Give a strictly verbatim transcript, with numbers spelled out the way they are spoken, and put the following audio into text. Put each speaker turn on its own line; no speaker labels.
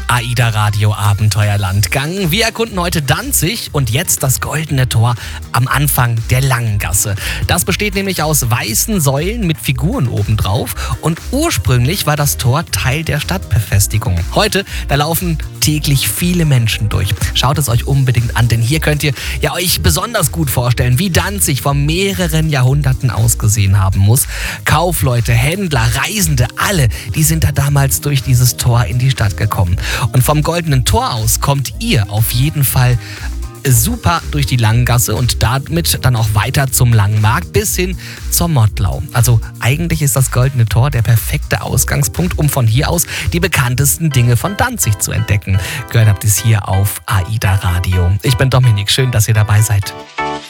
AIDA Radio Abenteuerlandgang. Wir erkunden heute Danzig und jetzt das Goldene Tor am Anfang der Langen Gasse. Das besteht nämlich aus weißen Säulen mit Figuren obendrauf und ursprünglich war das Tor Teil der Stadtbefestigung. Heute, da laufen täglich viele Menschen durch. Schaut es euch unbedingt an, denn hier könnt ihr ja euch besonders gut vorstellen, wie Danzig vor mehreren Jahrhunderten ausgesehen haben muss. Kaufleute, Händler, Reisende, alle, die sind da damals durch dieses Tor in die Stadt gekommen. Und vom Goldenen Tor aus kommt ihr auf jeden Fall super durch die Langengasse und damit dann auch weiter zum Langmarkt bis hin zur Mottlau. Also eigentlich ist das Goldene Tor der perfekte Ausgangspunkt, um von hier aus die bekanntesten Dinge von Danzig zu entdecken. Gehört habt ihr es hier auf AIDA Radio. Ich bin Dominik, schön, dass ihr dabei seid.